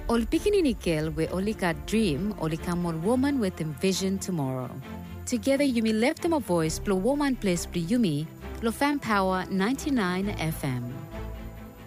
Ol Pikini we only got dream, only come on woman with envision tomorrow. Together Yumi left them a voice, blow woman place, Yumi, Lo Fam Power 99 FM.